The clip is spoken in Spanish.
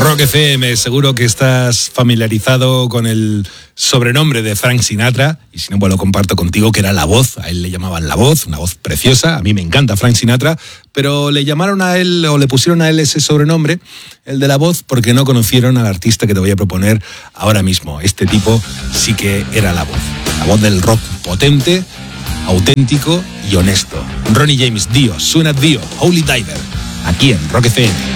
Rock FM, seguro que estás familiarizado con el sobrenombre de Frank Sinatra, y si no, pues lo comparto contigo, que era La Voz. A él le llamaban La Voz, una voz preciosa. A mí me encanta Frank Sinatra, pero le llamaron a él, o le pusieron a él ese sobrenombre, el de La Voz, porque no conocieron al artista que te voy a proponer ahora mismo. Este tipo sí que era la voz del rock potente, auténtico y honesto. Ronnie James Dio, suena Dio, Holy Diver, aquí en Rock FM.